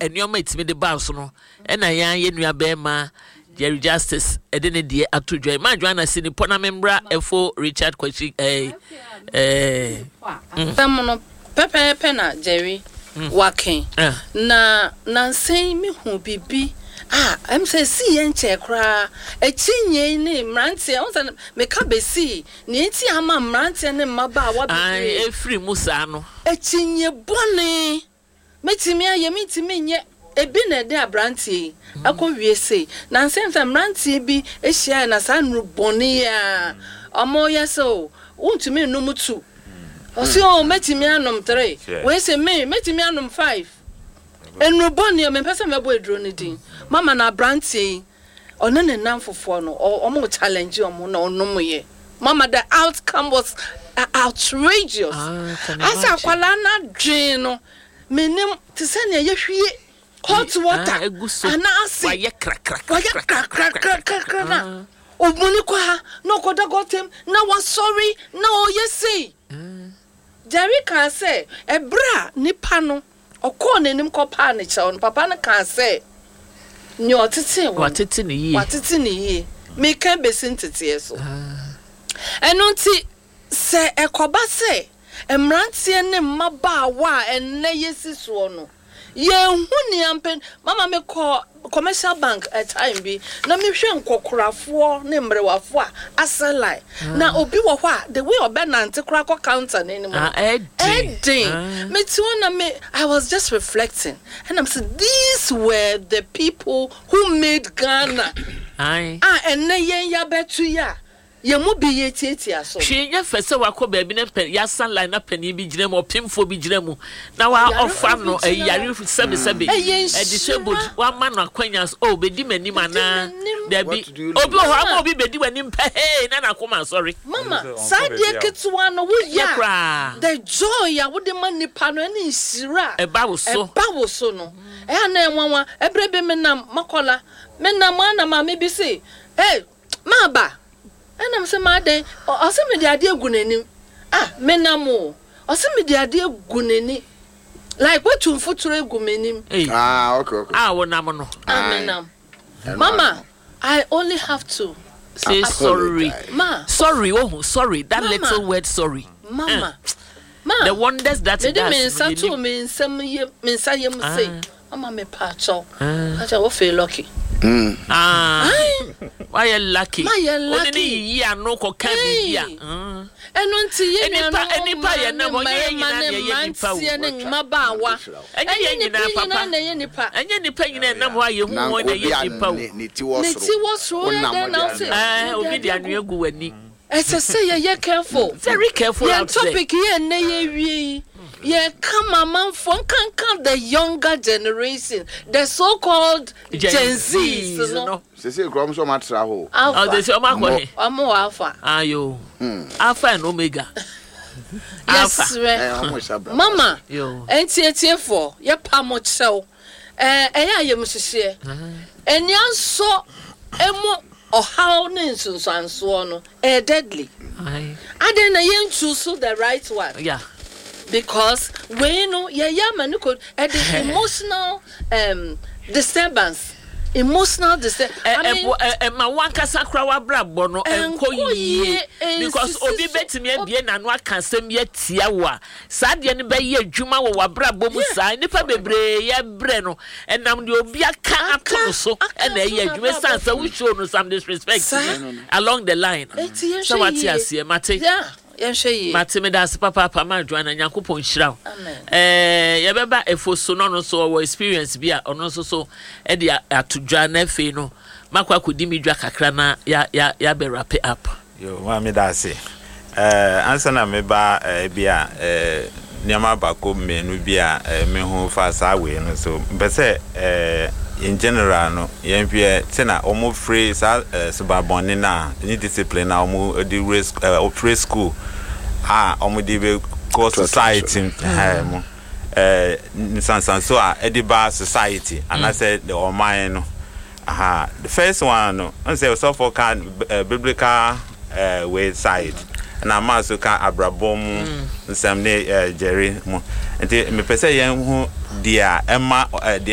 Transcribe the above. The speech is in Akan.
enioma itimi de ba so no na yan ye nua be ma Jerry Justice edene de atodwa ma Joanna sini pona membra efo Richard Kwachi tamono pepe na Jerry waken na nsen mi hu bibi em say si yen che kra echinye ni mrantie on say me ka be si ni enti ama mrantie ni maba wa bi efri musa no echinye bone metimi aye metimi nye ebi na de abrantie akọwie sei na nsem say mrantie bi ehia na sa nru bone ya omo yeso untumi numutu osi o metimi anom 3 we say me metimi anom 5 enu bone me pese mebo edro ni din mama na brantie ono ne namfofo no omo challenge omo na onom ye mama the outcome was outrageous asa kwala na dwen no menim te se ne ye hwie hot water ana ase wa ye krak na obuni kwa no koda gotem na wa sorry na o yesi Jerry can say ebra nipa no okọ nenim kopa ne che on papa ne kan say nyo otete watete ne yi me kan besin tete so eno nti se ekoba se emrantie ne maba wa enne yesi so no ye huni ampen mama me call commercial bank at time bi na me hwe nkokorafo ne mrewafo a aselai na obi wo hwa the way obenante kra ko counter ne mu me too na me I was just reflecting and I'm saying these were the people who made Ghana and na yen ya betu ya ye mu bi ye tietia so hwe nya fese wakọ ba bi na ya san line na pani bi gire mu opimfo bi gire mu na wa offer no yare sebe disabled wa ma no akwanyas bedi mani mana da bi obi ho ama obi bedi wani mpa na akoma sorry mama sadie ketuwa no wo ya the joy ya wo de mani pa no ani sira eba wo so no na enwanwa ebrebe menam makola menam ana ma me bi say maba enam se ma den o se me de ade agunani menamo o se me de ade agunani like what to futuro agumenim okay wo nam no menam mama I only have to say sorry sorry sorry that mama. Little word sorry mama the wonders that it does me say mama me pacho acha wo feel lucky why you lucky only ye no ko kan bia eno nti ye enipa ye na mo ye nyina ye nipa wo mabawa enye nipa enye nipa nyina na mo aye hu mo na ye nipa wo niti wo so na say obi dia nu egu wani say ye careful very careful out there topic ye na ye wie ye come man from can the younger generation the so called Gen Z no say krom so matra ho they say omo alpha ayo alpha and omega yes mama enti for ye pa mo chew eya ye mhihye eni anso emu how ne nsunsanso no deadly aden na ye choose the right one because we know man could the emotional disturbance ma wanka sakra wa brabo no enkoyi because obi betimi abie na no akasem ye tia wa saade ne be ye adwuma wo wa brabo mu sai nipa bebre ye bre no enam de obi aka ato so na ye adwuma sansa we show no some disrespect along the line so what you see mate Matime das papa ma Joanna Nyankopon hira. Ye beba efoso no so wo experience bia ono so e de atodwa na fe no makwa kodi midwa kakra na ya be wrap up. Yo ma me dase. Ansa na me ba bia niama bako menu bia me hu fa sa we no so mbese in general no yempie tena omo free sa subabone na ni discipline na omo di operate school omo di be co society mo sansan so ediba society and I said the oman no the first one no say so for can biblical way side na maso ka abrabom nsam ne Jerry mo enti me pese yen hu dia ema